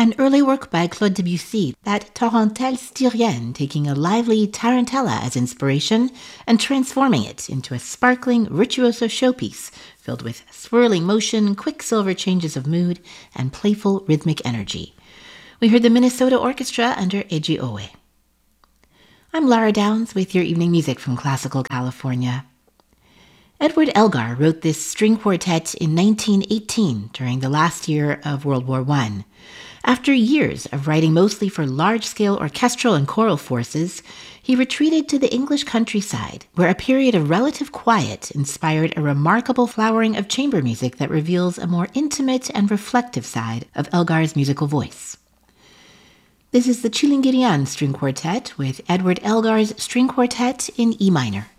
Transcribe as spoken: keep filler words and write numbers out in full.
An early work by Claude Debussy, that Tarentelle styrienne, taking a lively tarantella as inspiration and transforming it into a sparkling virtuoso showpiece filled with swirling motion, quicksilver changes of mood, and playful rhythmic energy. We heard the Minnesota Orchestra under Eiji Oe. I'm Lara Downs with your evening music from Classical California. Edward Elgar wrote this string quartet in nineteen eighteen during the last year of World War One. After years of writing mostly for large-scale orchestral and choral forces, he retreated to the English countryside, where a period of relative quiet inspired a remarkable flowering of chamber music that reveals a more intimate and reflective side of Elgar's musical voice. This is the Chilingirian String Quartet with Edward Elgar's String Quartet in E minor.